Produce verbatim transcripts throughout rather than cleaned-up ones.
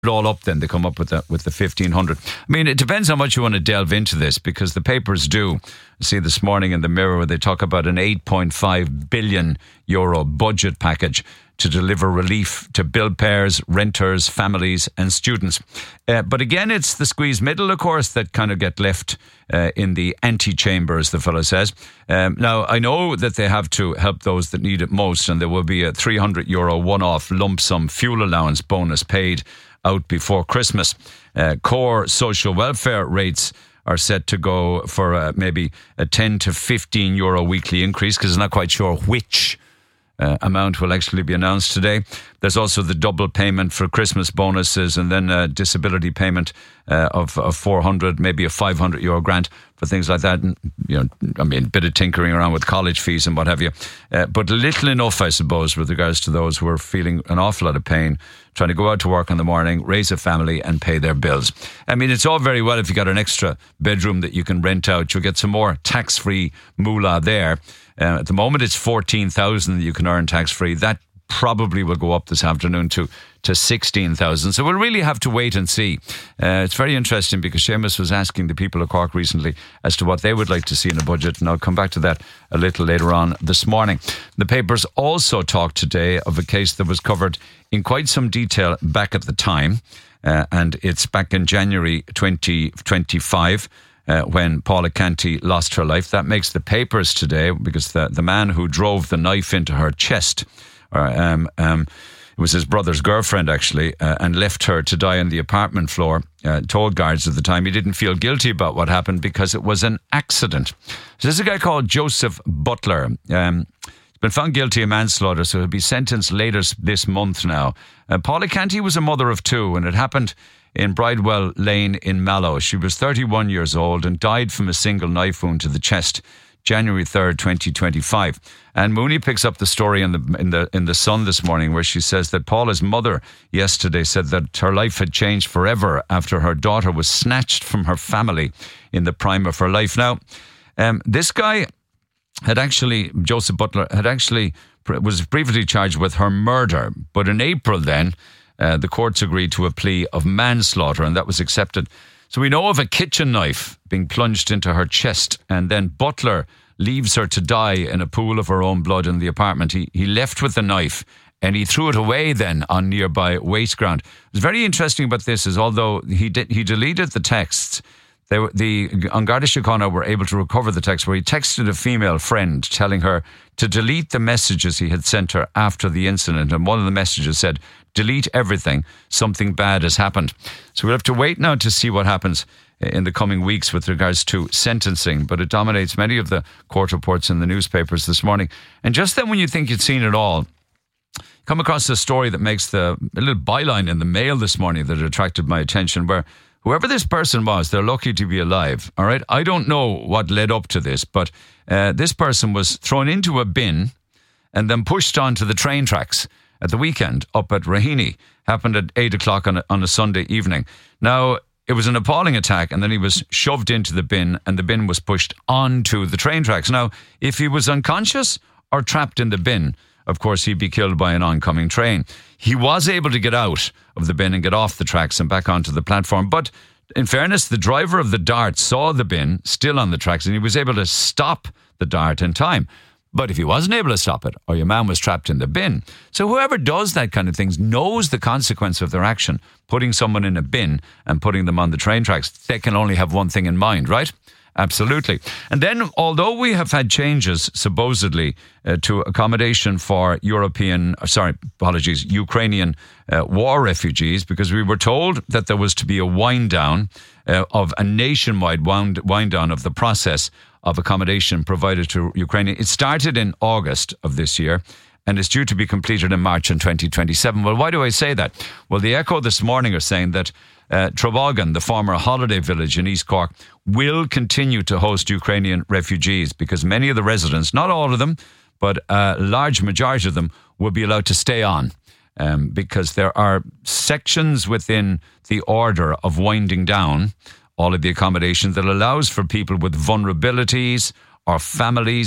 it all up, then they come up with the, with the fifteen hundred. I mean, it depends how much you want to delve into this, because the papers do. See this morning in the Mirror where they talk about an eight point five billion euro budget package to deliver relief to bill payers, renters, families and students. Uh, but again, it's the squeezed middle, of course, that kind of get left uh, in the antechamber, as the fellow says. Um, now, I know that they have to help those that need it most, and there will be a three hundred euro one-off lump sum fuel allowance bonus paid out before Christmas. Uh, core social welfare rates are set to go for uh, maybe a ten to fifteen euro weekly increase, because I'm not quite sure which uh, amount will actually be announced today. There's also the double payment for Christmas bonuses, and then a disability payment uh, of, of four hundred, maybe a five hundred euro grant for things like that. And, you know, I mean, a bit of tinkering around with college fees and what have you. Uh, but little enough, I suppose, with regards to those who are feeling an awful lot of pain, trying to go out to work in the morning, raise a family and pay their bills. I mean, it's all very well if you got an extra bedroom that you can rent out. You'll get some more tax-free moolah there. Uh, at the moment, it's fourteen thousand that you can earn tax-free. That probably will go up this afternoon to, to sixteen thousand. So we'll really have to wait and see. Uh, it's very interesting, because Seamus was asking the people of Cork recently as to what they would like to see in a budget, and I'll come back to that a little later on this morning. The papers also talked today of a case that was covered in quite some detail back at the time, uh, and it's back in January twenty twenty-five. Uh, when Paula Canty lost her life. That makes the papers today, because the, the man who drove the knife into her chest, or, um, um, it was his brother's girlfriend actually, uh, and left her to die on the apartment floor, uh, told guards at the time he didn't feel guilty about what happened because it was an accident. So there's a guy called Joseph Butler. Um, he's been found guilty of manslaughter, so he'll be sentenced later this month now. Uh, Paula Canty was a mother of two, and it happened in Bridewell Lane in Mallow. She was thirty-one years old and died from a single knife wound to the chest, January third, twenty twenty-five. And Mooney picks up the story in the in the in the Sun this morning, where she says that Paula's mother yesterday said that her life had changed forever after her daughter was snatched from her family in the prime of her life. Now, um, this guy had actually, Joseph Butler, had actually was briefly charged with her murder, but in April then, Uh, the courts agreed to a plea of manslaughter, and that was accepted. So we know of a kitchen knife being plunged into her chest, and then Butler leaves her to die in a pool of her own blood in the apartment. He, he left with the knife, and he threw it away then on nearby waste ground. What's very interesting about this is, although he did, he deleted the texts, they were, the An Garda Síochána were able to recover the text where he texted a female friend telling her to delete the messages he had sent her after the incident. And one of the messages said, "Delete everything. Something bad has happened." So we'll have to wait now to see what happens in the coming weeks with regards to sentencing. But it dominates many of the court reports in the newspapers this morning. And just then, when you think you'd seen it all, come across a story that makes the a little byline in the Mail this morning that attracted my attention, where whoever this person was, they're lucky to be alive. All right. I don't know what led up to this, but uh, this person was thrown into a bin and then pushed onto the train tracks at the weekend up at Raheny. Happened at eight o'clock on a, on a Sunday evening. Now, it was an appalling attack, and then he was shoved into the bin, and the bin was pushed onto the train tracks. Now, if he was unconscious or trapped in the bin, of course, he'd be killed by an oncoming train. He was able to get out of the bin and get off the tracks and back onto the platform. But in fairness, the driver of the Dart saw the bin still on the tracks, and he was able to stop the Dart in time. But if he wasn't able to stop it, or your man was trapped in the bin. So whoever does that kind of things knows the consequence of their action. Putting someone in a bin and putting them on the train tracks, they can only have one thing in mind, right? Absolutely. And then, although we have had changes, supposedly, uh, to accommodation for European, uh, sorry, apologies, Ukrainian uh, war refugees, because we were told that there was to be a wind down uh, of a nationwide wind, wind down of the process of accommodation provided to Ukraine. It started in August of this year, and is due to be completed in March in twenty twenty-seven. Well, why do I say that? Well, the Echo this morning are saying that Uh, Trabolgan, the former holiday village in East Cork, will continue to host Ukrainian refugees, because many of the residents, not all of them, but a large majority of them, will be allowed to stay on. Um, because there are sections within the order of winding down all of the accommodation that allows for people with vulnerabilities or families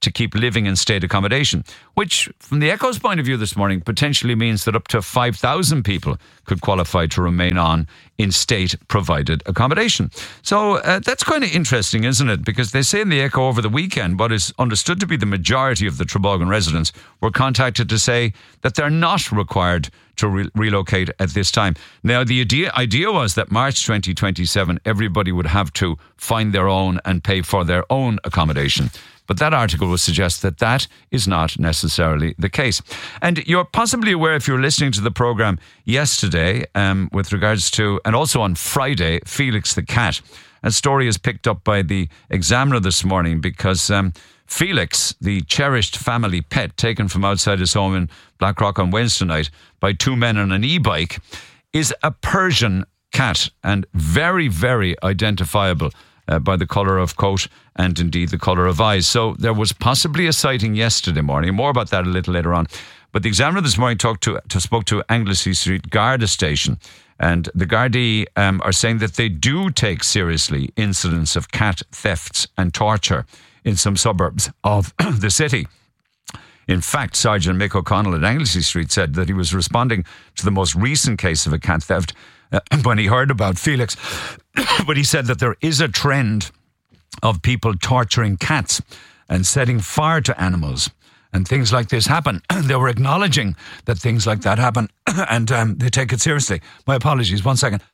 to keep living in state accommodation, which, from the Echo's point of view this morning, potentially means that up to five thousand people could qualify to remain on in state-provided accommodation. So uh, that's kind of interesting, isn't it? Because they say in the Echo over the weekend, what is understood to be the majority of the Trabolgan residents were contacted to say that they're not required to re- relocate at this time. Now, the idea, idea was that March twenty twenty-seven, everybody would have to find their own and pay for their own accommodation. But that article would suggest that that is not necessarily the case. And you're possibly aware, if you were listening to the programme yesterday, um, with regards to, and also on Friday, Felix the cat. A story is picked up by the Examiner this morning because um, Felix, the cherished family pet taken from outside his home in Blackrock on Wednesday night by two men on an e-bike, is a Persian cat and very, very identifiable uh, by the colour of coat and indeed the colour of eyes. So there was possibly a sighting yesterday morning. More about that a little later on. But the Examiner this morning talked to, to spoke to Anglesey Street Garda Station, and the Gardaí um, are saying that they do take seriously incidents of cat thefts and torture in some suburbs of the city. In fact, Sergeant Mick O'Connell at Anglesey Street said that he was responding to the most recent case of a cat theft uh, when he heard about Felix. But he said that there is a trend of people torturing cats and setting fire to animals, and things like this happen. They were acknowledging that things like that happen, and um, they take it seriously. My apologies, one second.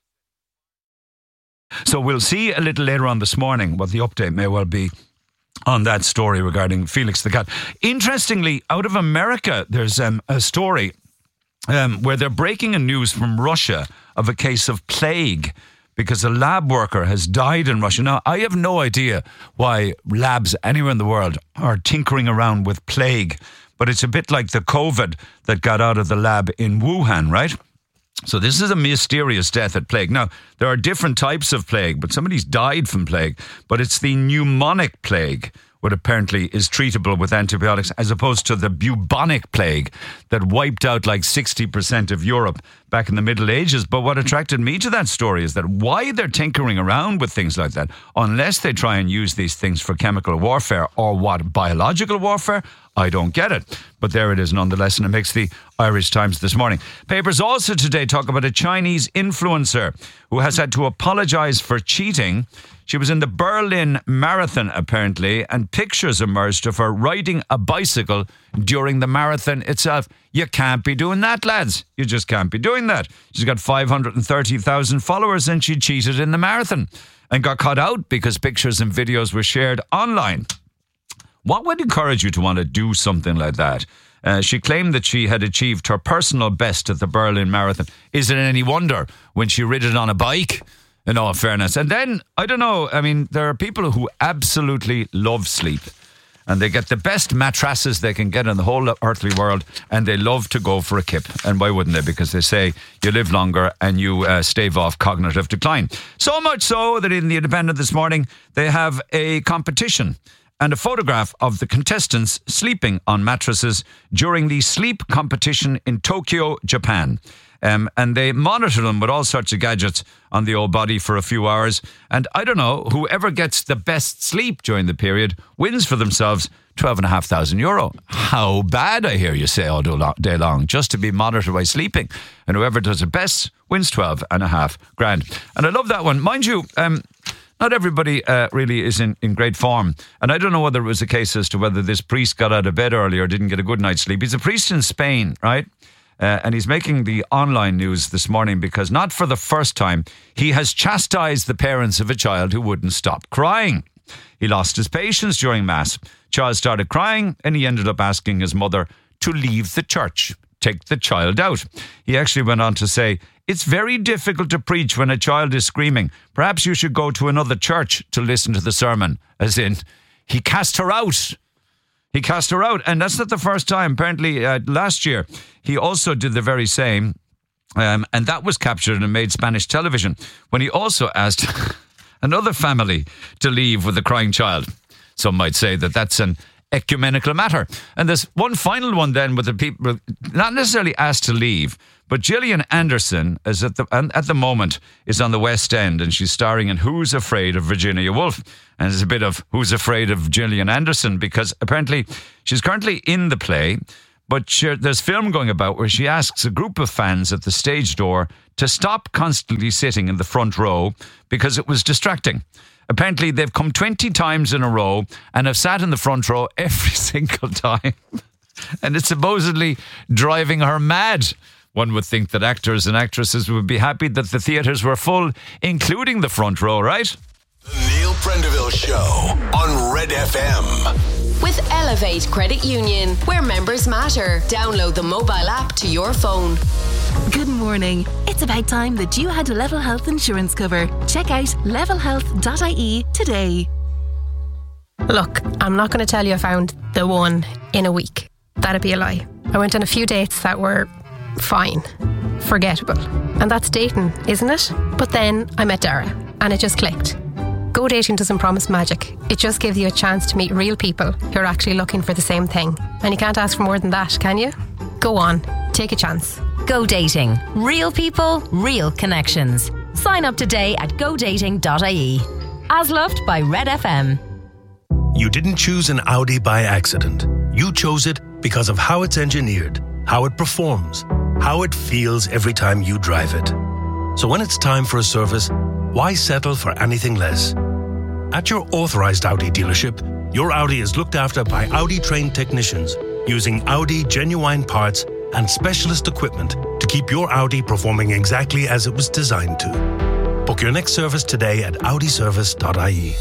So we'll see a little later on this morning what the update may well be on that story regarding Felix the cat. Interestingly, out of America, there's um, a story um, where they're breaking a news from Russia of a case of plague, because a lab worker has died in Russia. Now, I have no idea why labs anywhere in the world are tinkering around with plague, but it's a bit like the COVID that got out of the lab in Wuhan, right? So this is a mysterious death at plague. Now, there are different types of plague, but somebody's died from plague, but it's the pneumonic plague, what apparently is treatable with antibiotics, as opposed to the bubonic plague that wiped out like sixty percent of Europe back in the Middle Ages. But what attracted me to that story is that why they're tinkering around with things like that, unless they try and use these things for chemical warfare or what, biological warfare, I don't get it. But there it is nonetheless, and it makes the Irish Times this morning. Papers also today talk about a Chinese influencer who has had to apologise for cheating. She was in the Berlin Marathon, apparently, and pictures emerged of her riding a bicycle during the marathon itself. You can't be doing that, lads. You just can't be doing that. She's got five hundred thirty thousand followers and she cheated in the marathon and got caught out because pictures and videos were shared online. What would encourage you to want to do something like that? Uh, she claimed that she had achieved her personal best at the Berlin Marathon. Is it any wonder when she rid it on a bike? In all fairness. And then, I don't know, I mean, there are people who absolutely love sleep. And they get the best mattresses they can get in the whole earthly world, and they love to go for a kip. And why wouldn't they? Because they say you live longer and you uh, stave off cognitive decline. So much so that in the Independent this morning, they have a competition and a photograph of the contestants sleeping on mattresses during the sleep competition in Tokyo, Japan. Um, and they monitor them with all sorts of gadgets on the old body for a few hours. And I don't know, whoever gets the best sleep during the period wins for themselves twelve and a half thousand euro. How bad, I hear you say all day long, just to be monitored by sleeping. And whoever does it best wins twelve and a half grand. And I love that one. Mind you, um, not everybody uh, really is in, in great form. And I don't know whether it was a case as to whether this priest got out of bed early or didn't get a good night's sleep. He's a priest in Spain, right? Uh, and he's making the online news this morning because not for the first time, he has chastised the parents of a child who wouldn't stop crying. He lost his patience during Mass. Child started crying and he ended up asking his mother to leave the church, take the child out. He actually went on to say, "It's very difficult to preach when a child is screaming. Perhaps you should go to another church to listen to the sermon." As in, he cast her out. He cast her out, and that's not the first time. Apparently, uh, last year, he also did the very same, um, and that was captured and made Spanish television, when he also asked another family to leave with a crying child. Some might say that that's an ecumenical matter. And there's one final one then with the people, not necessarily asked to leave, but Gillian Anderson is at the at the moment is on the West End, and she's starring in Who's Afraid of Virginia Woolf. And there's a bit of Who's Afraid of Gillian Anderson, because apparently she's currently in the play, but she, there's film going about where she asks a group of fans at the stage door to stop constantly sitting in the front row because it was distracting. Apparently they've come twenty times in a row and have sat in the front row every single time. And it's supposedly driving her mad. One would think that actors and actresses would be happy that the theatres were full, including the front row, right? The Neil Prendeville Show on Red F M. With Elevate Credit Union, where members matter. Download the mobile app to your phone. Good morning. It's about time that you had Level Health insurance cover. Check out level health dot I E today. Look, I'm not going to tell you I found the one in a week. That'd be a lie. I went on a few dates that were fine, forgettable. And that's dating, isn't it? But then I met Dara and it just clicked. Go Dating doesn't promise magic. It just gives you a chance to meet real people who are actually looking for the same thing. And you can't ask for more than that, can you? Go on, take a chance. Go Dating. Real people, real connections. Sign up today at go dating dot I E. As loved by Red F M. You didn't choose an Audi by accident. You chose it because of how it's engineered, how it performs, how it feels every time you drive it. So when it's time for a service, why settle for anything less? At your authorized Audi dealership, your Audi is looked after by Audi-trained technicians using Audi genuine parts and specialist equipment to keep your Audi performing exactly as it was designed to. Book your next service today at audi service dot I E.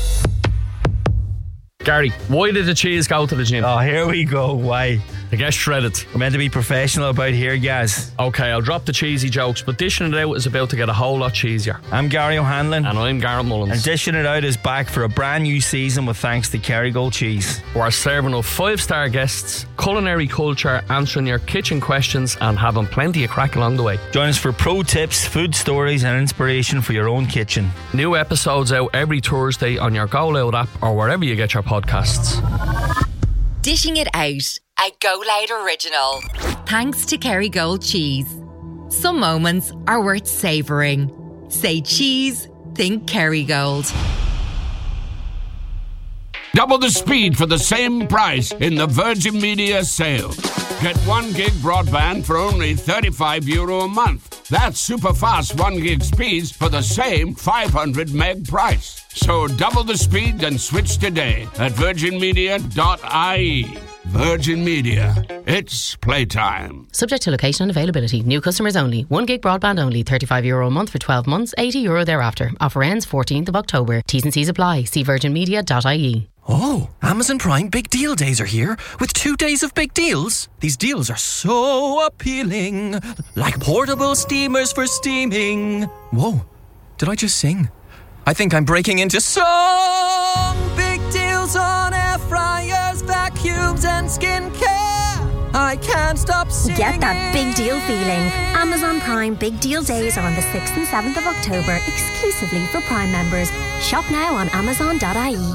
Gary, why did the cheese go to the gym? Oh, here we go. Why? To get shredded. We're meant to be professional about here, guys. Okay, I'll drop the cheesy jokes, but dishing it out is about to get a whole lot cheesier. I'm Gary O'Hanlon. And I'm Garrett Mullins. And Dishing It Out is back for a brand new season with thanks to Kerrygold Cheese. We're serving up five-star guests, culinary culture, answering your kitchen questions and having plenty of crack along the way. Join us for pro tips, food stories and inspiration for your own kitchen. New episodes out every Thursday on your Go Loud app or wherever you get your podcasts. Dishing It Out, a Go Loud original. Thanks to Kerrygold Cheese. Some moments are worth savouring. Say cheese, think Kerrygold. Double the speed for the same price in the Virgin Media sale. Get one gig broadband for only thirty-five euro a month. That's super fast one gig speeds for the same five hundred meg price. So double the speed and switch today at virgin media dot I E. Virgin Media. It's playtime. Subject to location and availability. New customers only. one gig broadband only. thirty-five euro a month for twelve months. eighty euro thereafter. Offer ends fourteenth of October. T's and C's apply. See virgin media dot I E. Oh, Amazon Prime Big Deal Days are here with two days of big deals. These deals are so appealing. Like portable steamers for steaming. Whoa, did I just sing? I think I'm breaking into song. Big deals on air fryers, vacuums and skincare. I can't stop singing. Get that big deal feeling. Amazon Prime Big Deal Days are on the sixth and seventh of October, exclusively for Prime members. Shop now on amazon dot I E.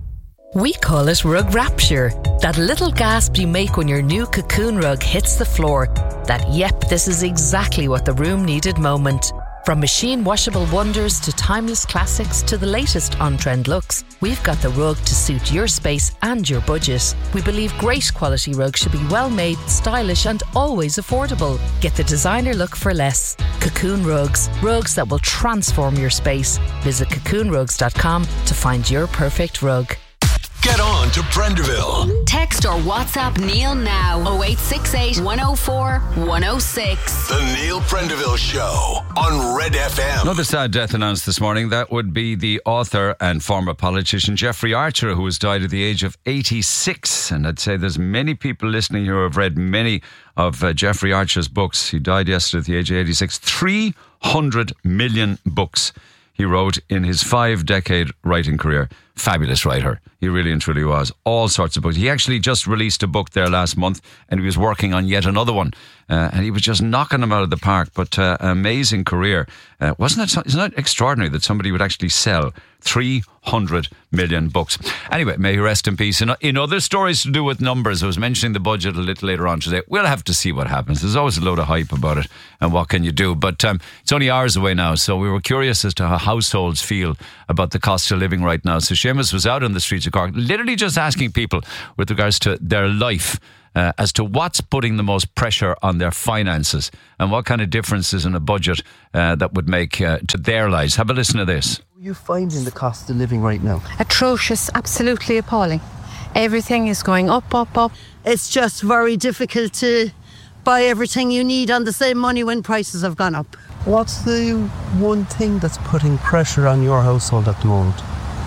We call it rug rapture. That little gasp you make when your new Cocoon rug hits the floor. That, yep, this is exactly what the room needed moment. From machine washable wonders to timeless classics to the latest on-trend looks, we've got the rug to suit your space and your budget. We believe great quality rugs should be well made, stylish and always affordable. Get the designer look for less. Cocoon Rugs. Rugs that will transform your space. Visit cocoon rugs dot com to find your perfect rug. Get on to Prendeville. Text or WhatsApp Neil now. oh eight six eight, one oh four, one oh six. The Neil Prendeville Show on Red F M. Another sad death announced this morning. That would be the author and former politician Jeffrey Archer, who has died at the age of eighty-six. And I'd say there's many people listening who have read many of uh, Jeffrey Archer's books. He died yesterday at the age of eighty-six. three hundred million books he wrote in his five-decade writing career. fabulous writer. He really and truly was. All sorts of books. He actually just released a book there last month, and he was working on yet another one. Uh, and he was just knocking them out of the park. But uh, amazing career. Uh, wasn't it? Isn't it extraordinary that somebody would actually sell three hundred million books? Anyway, may he rest in peace. In, in other stories to do with numbers, I was mentioning the budget a little later on today. We'll have to see what happens. There's always a load of hype about it, and what can you do? But um, it's only hours away now, so we were curious as to how households feel about the cost of living right now. So Seamus was out on the streets of Cork, literally just asking people with regards to their life, Uh, as to what's putting the most pressure on their finances and what kind of differences in a budget uh, that would make uh, to their lives. Have a listen to this. What are you finding the cost of living right now? Atrocious, absolutely appalling. Everything is going up, up, up. It's just very difficult to buy everything you need on the same money when prices have gone up. What's the one thing that's putting pressure on your household at the moment?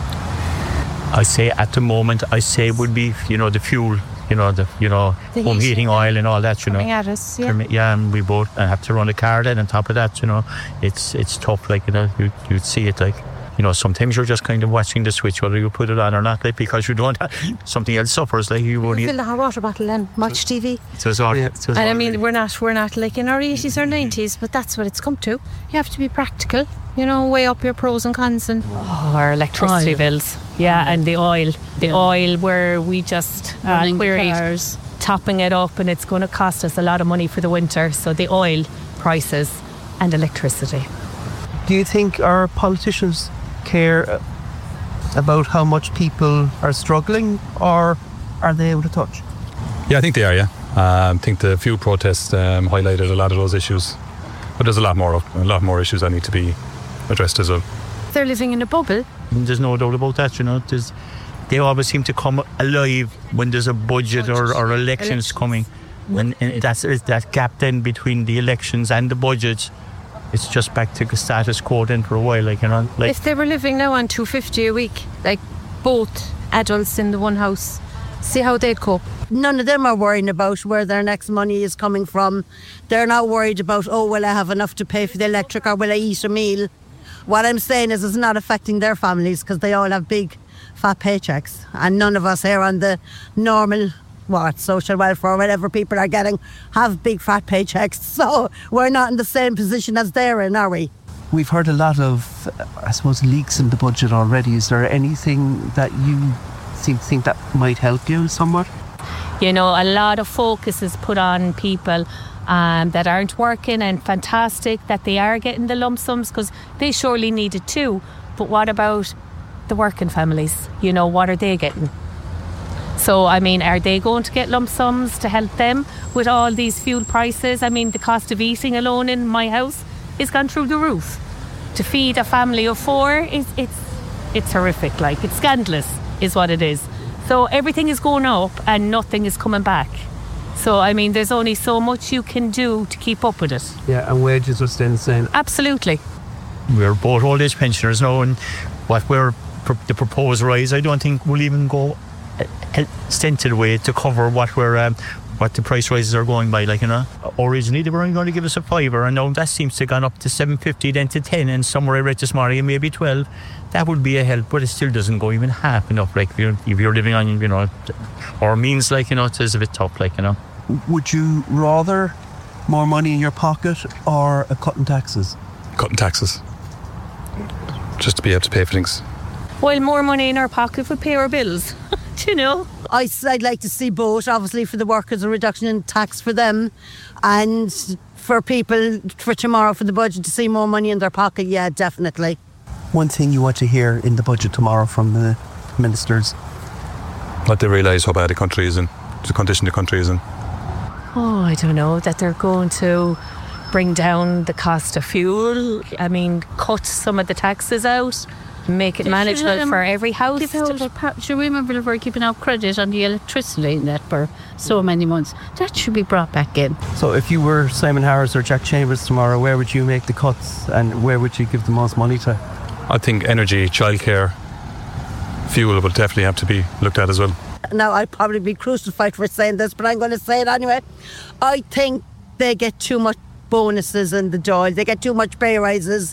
I say at the moment, I say would be, you know, the fuel. You know, the you know the home heating oil and all that, you know. Coming at us, yeah. Yeah, and we both have to run a car then on top of that, you know. It's it's tough, like, you know, you, you'd see it, like, you know, sometimes you're just kind of watching the switch, whether you put it on or not, like, because you don't have, something else suffers, like, you won't You fill the hot water bottle and watch T V. So it's all, yeah. so it's and all I mean, really. we're not, we're not like in our eighties or nineties, but that's what it's come to. You have to be practical, you know, weigh up your pros and cons. And oh, our electricity oil. bills, yeah, and the oil. The yeah. oil where we just uh, queried topping it up, and it's going to cost us a lot of money for the winter. So the oil prices and electricity. Do you think our politicians care about how much people are struggling, or are they out of touch? Yeah, I think they are, yeah. Um, I think the fuel protests um, highlighted a lot of those issues, but there's a lot more a lot more issues that need to be addressed as well. They're living in a bubble. There's no doubt about that, you know. There's, they always seem to come alive when there's a budget, budget. Or, or elections, elections coming. When and that's that gap then between the elections and the budget, it's just back to the status quo then for a while, like, you know. Like, if they were living now on two hundred fifty a week, like both adults in the one house, see how they'd cope. None of them are worrying about where their next money is coming from. They're not worried about, oh, will I have enough to pay for the electric, or will I eat a meal? What I'm saying is it's not affecting their families, because they all have big fat paychecks, and none of us here on the normal what social welfare or whatever people are getting have big fat paychecks, so we're not in the same position as they're in, are we? We've heard a lot of, I suppose, leaks in the budget already. Is there anything that you think, think that might help you somewhat? You know, a lot of focus is put on people um, that aren't working, and fantastic that they are getting the lump sums, because they surely need it too. But what about the working families? You know, what are they getting? So, I mean, are they going to get lump sums to help them with all these fuel prices? I mean, the cost of eating alone in my house has gone through the roof. To feed a family of four, is it's it's horrific. Like, it's scandalous is what it is. So everything is going up and nothing is coming back. So, I mean, there's only so much you can do to keep up with it. Yeah, and wages are staying the same. Absolutely. We're both old age pensioners now, and what we're the proposed rise, I don't think will even go a extended way to cover what we're um, what the price rises are going by. Like, you know, originally they were only going to give us a fiver, and now that seems to have gone up to seven fifty, then to ten, and somewhere I read this morning maybe twelve. That would be a help, but it still doesn't go even half enough. Like, if you're, if you're living on, you know, or means, like, you know, it is a bit tough, like, you know. Would you rather more money in your pocket or a cut in taxes? Cutting taxes, just to be able to pay for things. Well, more money in our pocket would pay our bills. Do you know? I, I'd like to see both. Obviously, for the workers, a reduction in tax for them, and for people, for tomorrow, for the budget, to see more money in their pocket. Yeah, definitely. One thing you want to hear in the budget tomorrow from the ministers? That they realise how bad the country is in, the condition the country is in. Oh, I don't know, that they're going to bring down the cost of fuel. I mean, cut some of the taxes out, make it manageable for every house. Do you remember they were giving out credit on the electricity and that for so many months? That should be brought back in. So if you were Simon Harris or Jack Chambers tomorrow, where would you make the cuts and where would you give the most money to? I think energy, childcare, fuel would definitely have to be looked at as well. Now, I'd probably be crucified for saying this, but I'm going to say it anyway. I think they get too much bonuses in the Dáil. They get too much pay rises.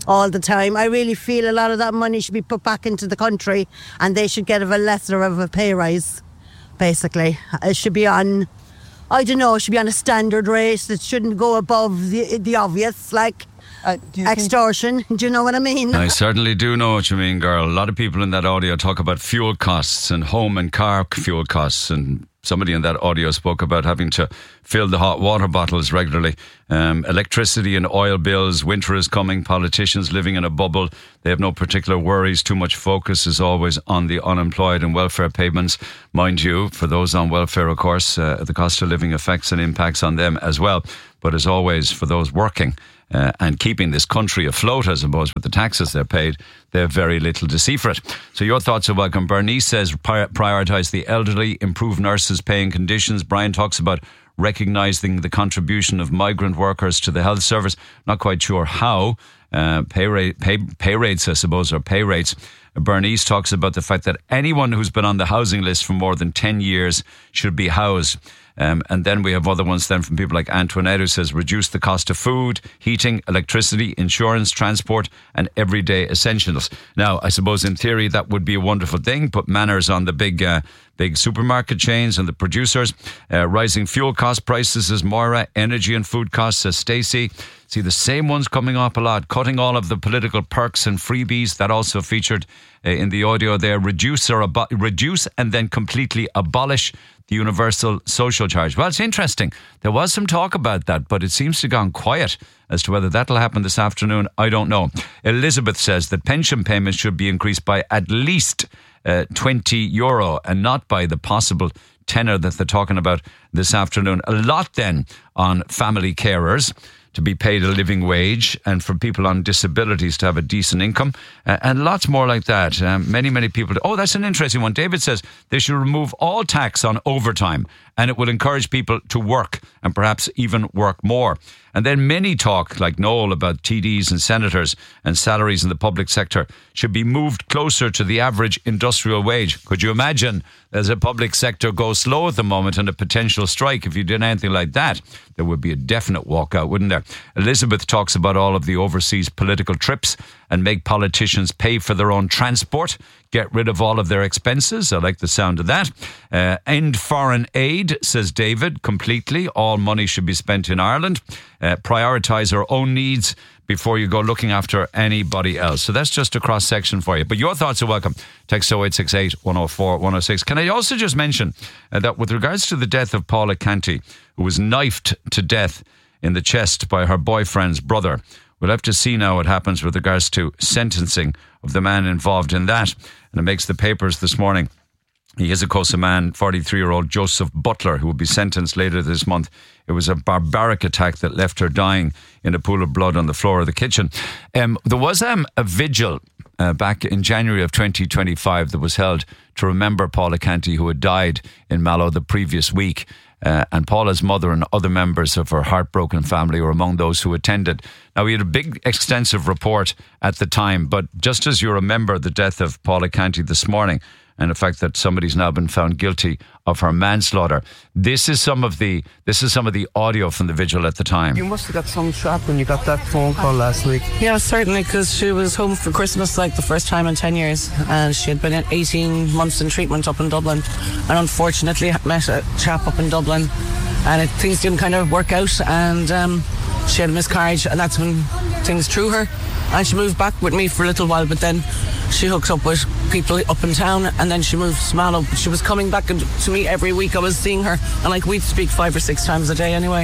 all the time. I really feel a lot of that money should be put back into the country and they should get a lesser of a pay rise, basically. It should be on, I don't know, it should be on a standard rate. It shouldn't go above the, the obvious, like uh, extortion. Do you know what I mean? I certainly do know what you mean, girl. A lot of people in that audio talk about fuel costs and home and car fuel costs, and somebody in that audio spoke about having to fill the hot water bottles regularly. Um, electricity and oil bills. Winter is coming. Politicians living in a bubble. They have no particular worries. Too much focus is always on the unemployed and welfare payments. Mind you, for those on welfare, of course, uh, the cost of living affects and impacts on them as well. But as always, for those working uh, and keeping this country afloat, I suppose, with the taxes they're paid, they have very little to see for it. So your thoughts are welcome. Bernice says pri- prioritise the elderly, improve nurses' paying conditions. Brian talks about recognising the contribution of migrant workers to the health service. Not quite sure how. Uh, pay, rate, pay, pay rates, I suppose, or pay rates. Bernice talks about the fact that anyone who's been on the housing list for more than ten years should be housed. Um, and then we have other ones then from people like Antoinette, who says reduce the cost of food, heating, electricity, insurance, transport and everyday essentials. Now, I suppose in theory that would be a wonderful thing. Put manners on the big uh, big supermarket chains and the producers. Uh, rising fuel cost prices as Moira. Energy and food costs as Stacey. See the same ones coming up a lot. Cutting all of the political perks and freebies. That also featured uh, in the audio there. Reduce or abo- reduce and then completely abolish the universal social charge. Well, it's interesting. There was some talk about that, but it seems to have gone quiet. As to whether that'll happen this afternoon, I don't know. Elizabeth says that pension payments should be increased by at least uh, twenty euro and not by the possible tenner that they're talking about this afternoon. A lot then on family carers to be paid a living wage, and for people on disabilities to have a decent income, uh, and lots more like that. Um, many, many people... Oh, that's an interesting one. David says they should remove all tax on overtime, and it will encourage people to work and perhaps even work more. And then many talk, like Noel, about T Ds and senators and salaries in the public sector should be moved closer to the average industrial wage. Could you imagine, as a public sector goes slow at the moment and a potential strike, if you did anything like that, there would be a definite walkout, wouldn't there? Elizabeth talks about all of the overseas political trips and make politicians pay for their own transport. Get rid of all of their expenses. I like the sound of that. Uh, end foreign aid, says David, completely. All money should be spent in Ireland. Uh, prioritise our own needs before you go looking after anybody else. So that's just a cross section for you. But your thoughts are welcome. Text oh eight six eight, one oh four, one oh six. Can I also just mention uh, that with regards to the death of Paula Canty, who was knifed to death in the chest by her boyfriend's brother, we'll have to see now what happens with regards to sentencing of the man involved in that. And it makes the papers this morning. He is, of course, a man, forty-three-year-old Joseph Butler, who will be sentenced later this month. It was a barbaric attack that left her dying in a pool of blood on the floor of the kitchen. Um, there was um, a vigil uh, back in January of twenty twenty-five that was held to remember Paula Canty, who had died in Mallow the previous week. Uh, and Paula's mother and other members of her heartbroken family were among those who attended. Now, we had a big, extensive report at the time, but just as you remember the death of Paula Canty this morning, and the fact that somebody's now been found guilty of her manslaughter, this is some of the this is some of the audio from the vigil at the time. You must have got some shock when you got that phone call last week. Yeah, certainly, because she was home for Christmas like the first time in ten years, and she had been in eighteen months in treatment up in Dublin, and unfortunately met a chap up in Dublin, and it, things didn't kind of work out, and um, she had a miscarriage, and that's when things threw her, and she moved back with me for a little while, but then she hooked up with people up in town, and then she moved to Mallow. She was coming back to me every week. I was seeing her, and like we'd speak five or six times a day anyway.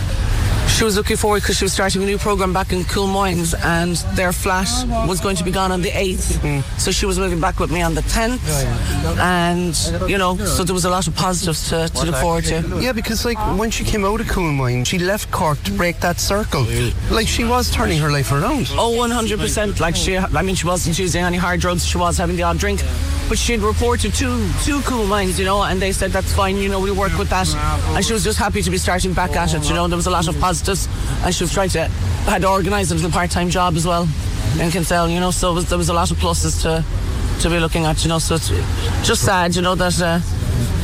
She was looking forward because she was starting a new programme back in Coolmines, and their flat was going to be gone on the eighth. Mm. So she was moving back with me on the tenth. And, you know, so there was a lot of positives to, to look forward to. Yeah, because, like, when she came out of Coolmines, she left Cork to break that circle. Like, she was turning her life around. Oh, one hundred percent. Like, she, I mean, she wasn't using any hard drugs. She was having the odd drink. But she'd reported to two Coolmines, you know, and they said, that's fine, you know, we'll work with that. And she was just happy to be starting back at it, you know. There was a lot of positives, and she was trying to, had organised a little part-time job as well in Kinsale, you know, so it was, there was a lot of pluses to, to be looking at, you know, so it's just sad, you know, that uh,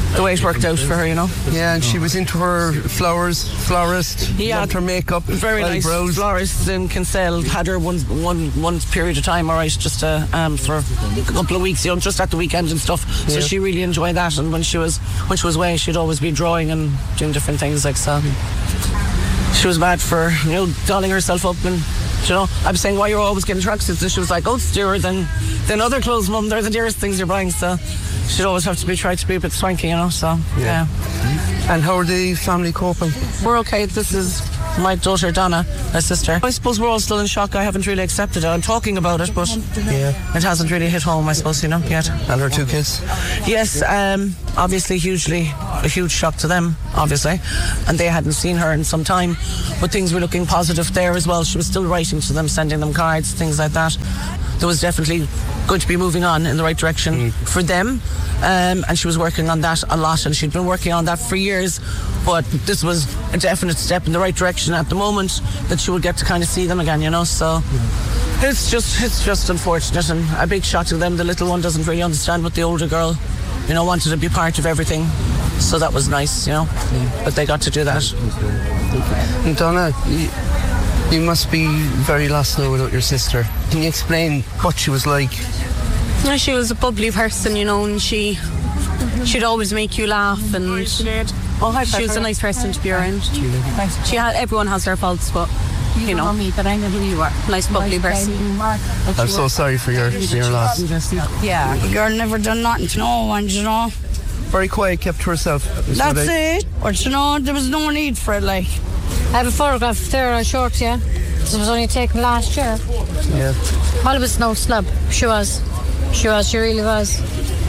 the way it worked out for her, you know. Yeah, and she was into her flowers, florist, Yeah, loved her makeup, very nice eyebrows. florist in Kinsale. Had her one one one period of time, all right, just uh, um for a couple of weeks, you know, just at the weekend and stuff. So Yeah. she really enjoyed that. And when she was when she was away, she'd always be drawing and doing different things like so. She was mad for, you know, dolling herself up and. You know, I was saying, why you're always getting tracksuits? And she was like, oh, it's dearer than, than other clothes, Mum. They're the dearest things you're buying. So she'd always have to be tried to be a bit swanky, you know. So yeah. And how are the family coping? We're okay. This is my daughter Donna, my sister. I suppose we're all still in shock. I haven't really accepted it. I'm talking about it, but Yeah. it hasn't really hit home, I suppose, you know, yet. And her two kids? Yes, um, obviously hugely, a huge shock to them, obviously. And they hadn't seen her in some time, but things were looking positive there as well. She was still writing to them, sending them cards, things like that. There was definitely going to be moving on in the right direction for them. Um, and she was working on that a lot, and she'd been working on that for years. But this was a definite step in the right direction at the moment that she would get to kind of see them again, you know. So it's just it's just unfortunate and a big shock to them. The little one doesn't really understand what the older girl, you know, wanted to be part of everything. So that was nice, you know. But they got to do that. And Donna, you, you must be very lost now without your sister. Can you explain what she was like? No, she was a bubbly person, you know, and she she'd always make you laugh, and she was a nice person to be around. She had everyone has their faults, but you know, but I know who you are. Nice bubbly person. I'm so sorry for your, for your loss. Yeah, The girl never done nothing to no one, you know. Very quiet, kept to herself. is what That's I- it. But you know, there was no need for it, like. I have a photograph there, I short, yeah. It was only taken last year. Yeah. Well, was no snub. She was. She was, she really was.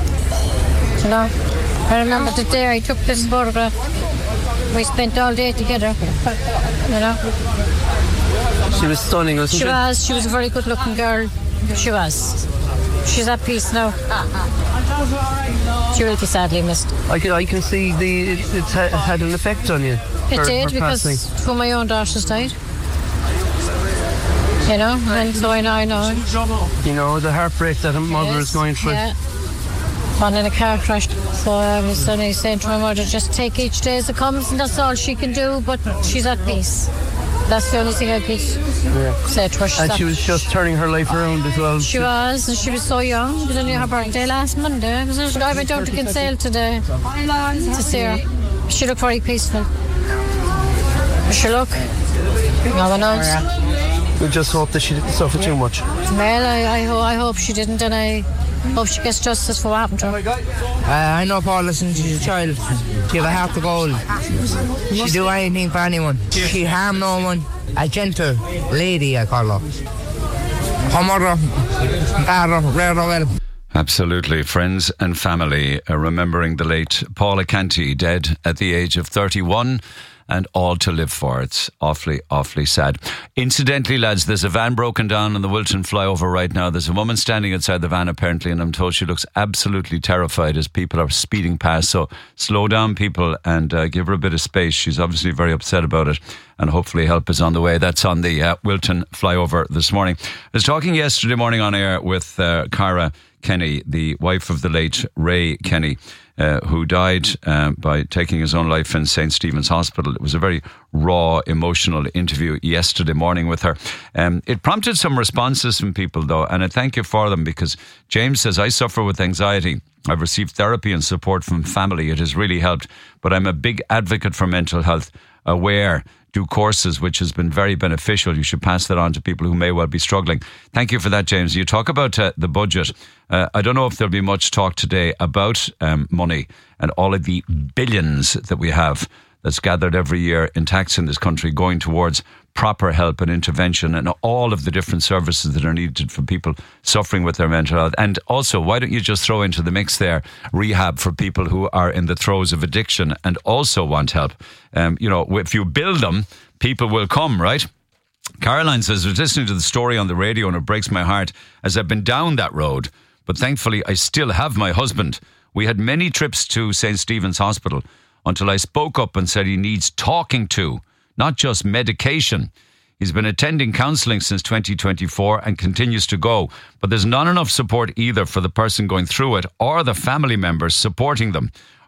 You know? I remember the day I took this photograph. We spent all day together. You know? She was stunning, wasn't She she? was. She was a very good looking girl. She was. She's at peace now. She will be sadly missed. I can, I can see the it, it's ha- had an effect on you. It her- did her because passing. two of my own daughters died. You know, and so I know, I know. You know, the heartbreak that a mother Yes, is going through. Yeah. One in a car crash. So I was suddenly saying to my mother, just take each day as it comes, and that's all she can do, but she's at peace. That's the only thing I could Yeah. say to her. She's And at- she was just turning her life around as well. She was, and she was so young. It was only her birthday last Monday. It was- I went down to Kinsale today to see her. She looked very peaceful. She look. No one knows. We just hope that she didn't suffer too much. Well, I, I, ho- I hope she didn't, and I hope she gets justice for what happened to her. Uh, I know Paula since she's a child. She have a heart of gold. She do anything for anyone. She harm no one. A gentle lady, I call her. Her mother, father, rare well. Absolutely. Friends and family uh, remembering the late Paula Canty, dead at the age of thirty-one. And all to live for. It's awfully, awfully sad. Incidentally, lads, there's a van broken down on the Wilton flyover right now. There's a woman standing outside the van apparently, and I'm told she looks absolutely terrified as people are speeding past. So slow down, people, and uh, give her a bit of space. She's obviously very upset about it, and hopefully help is on the way. That's on the uh, Wilton flyover this morning. I was talking yesterday morning on air with uh, Cara Kenny, the wife of the late Ray Kenny, Uh, who died uh, by taking his own life in Saint Stephen's Hospital. It was a very raw, emotional interview yesterday morning with her. Um, it prompted some responses from people, though, and I thank you for them, because James says, I suffer with anxiety. I've received therapy and support from family. It has really helped, but I'm a big advocate for mental health, aware, do courses, which has been very beneficial. You should pass that on to people who may well be struggling. Thank you for that, James. You talk about uh, the budget. Uh, I don't know if there'll be much talk today about um, money and all of the billions that we have that's gathered every year in tax in this country going towards proper help and intervention and all of the different services that are needed for people suffering with their mental health. And also, why don't you just throw into the mix there rehab for people who are in the throes of addiction and also want help? Um, you know, if you build them, people will come, right? Caroline says, I was listening to the story on the radio and it breaks my heart as I've been down that road. But thankfully, I still have my husband. We had many trips to Saint Stephen's Hospital until I spoke up and said he needs talking to, not just medication. He's been attending counselling since twenty twenty-four and continues to go. But there's not enough support either for the person going through it or the family members supporting them.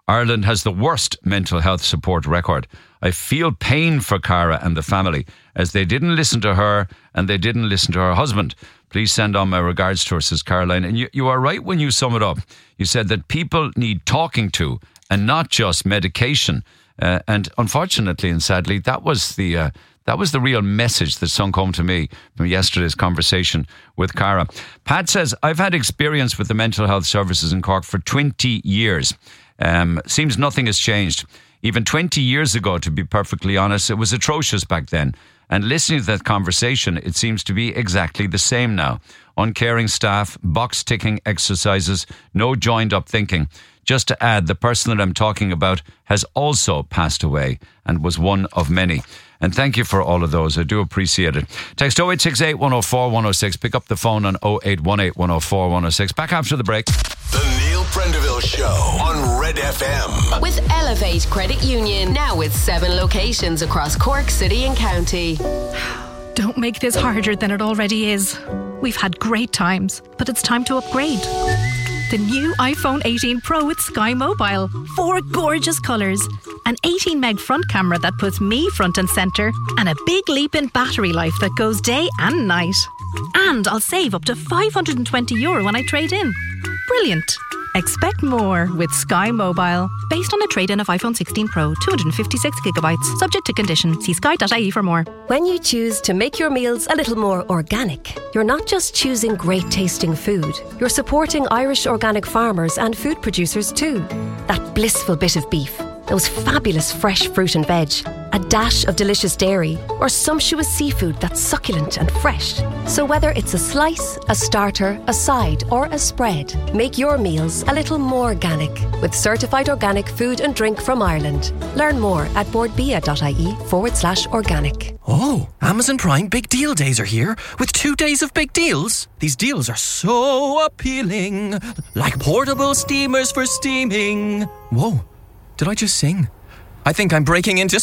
Ireland has the worst mental health support record. I feel pain for Cara and the family, as they didn't listen to her and they didn't listen to her husband. Please send on my regards to her, says Caroline. And you, you are right when you sum it up. You said that people need talking to and not just medication. Uh, and unfortunately and sadly, that was the uh, that was the real message that sunk home to me from yesterday's conversation with Cara. Pat says, I've had experience with the mental health services in Cork for twenty years. Um, seems nothing has changed. Even twenty years ago, to be perfectly honest, it was atrocious back then. And listening to that conversation, it seems to be exactly the same now. Uncaring staff, box-ticking exercises, no joined-up thinking. Just to add, the person that I'm talking about has also passed away and was one of many. And thank you for all of those. I do appreciate it. Text oh eight six eight, one oh four, one oh six. Pick up the phone on oh eight one eight, one oh four, one oh six. Back after the break. The Neil Prendeville Show on Red F M. With Elevate Credit Union, now with seven locations across Cork City and County. Don't make this harder than it already is. We've had great times, but it's time to upgrade. The new iPhone eighteen Pro with Sky Mobile. Four gorgeous colours. An eighteen meg front camera that puts me front and centre. And a big leap in battery life that goes day and night. And I'll save up to five hundred twenty euro when I trade in. Brilliant. Expect more with Sky Mobile. Based on a trade-in of iPhone sixteen Pro, two hundred fifty-six gigabytes. Subject to condition. See sky dot I E for more. When you choose to make your meals a little more organic, you're not just choosing great tasting food. You're supporting Irish organic farmers and food producers too. That blissful bit of beef, those fabulous fresh fruit and veg, a dash of delicious dairy, or sumptuous seafood that's succulent and fresh. So whether it's a slice, a starter, a side, or a spread, make your meals a little more organic with certified organic food and drink from Ireland. Learn more at boardbia.ie forward slash organic. Oh, Amazon Prime Big Deal Days are here with two days of big deals. These deals are so appealing, like portable steamers for steaming. Whoa, did I just sing? I think I'm breaking into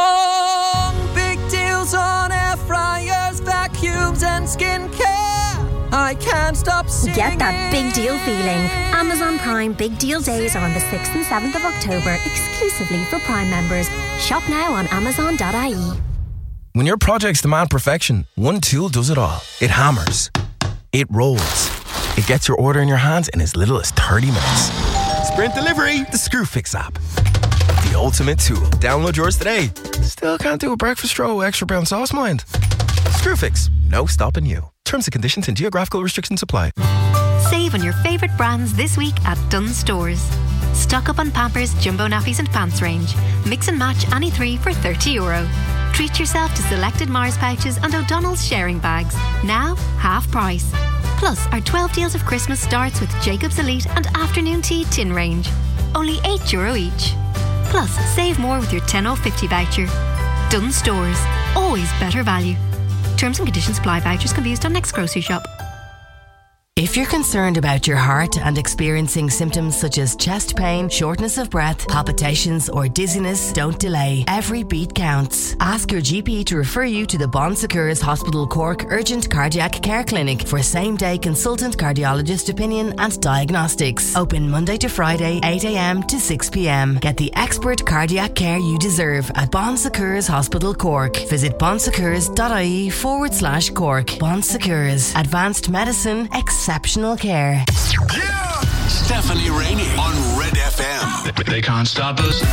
song. Big deals on air fryers, vacuums and skincare. I can't stop singing. Get that big deal feeling. Amazon Prime Big Deal Days are on the sixth and seventh of October, exclusively for Prime members. Shop now on amazon dot I E. When your projects demand perfection, one tool does it all. It hammers. It rolls. It gets your order in your hands in as little as thirty minutes. Sprint Delivery, the Screwfix app. The ultimate tool. Download yours today. Still can't do a breakfast roll, extra brown sauce, mind? Screwfix, no stopping you. Terms and conditions and geographical restrictions apply. Save on your favourite brands this week at Dunnes Stores. Stock up on Pampers, Jumbo Nappies and Pants range. Mix and match any three for thirty euro. Treat yourself to selected Mars pouches and O'Donnell's sharing bags. Now, half price. Plus, our twelve deals of Christmas starts with Jacob's Elite and Afternoon Tea tin range. Only eight euro each. Plus, save more with your ten oh fifty voucher. Dunnes Stores. Always better value. Terms and conditions apply. Vouchers can be used on next grocery shop. If you're concerned about your heart and experiencing symptoms such as chest pain, shortness of breath, palpitations or dizziness, don't delay. Every beat counts. Ask your G P to refer you to the Bon Secours Hospital Cork Urgent Cardiac Care Clinic for same-day consultant cardiologist opinion and diagnostics. Open Monday to Friday, eight a.m. to six p.m. Get the expert cardiac care you deserve at Bon Secours Hospital Cork. Visit bonsecours.ie forward slash Cork. Bon Secours. Advanced medicine, exceptional care. Stephanie Rainey on Red F M. They can't stop us.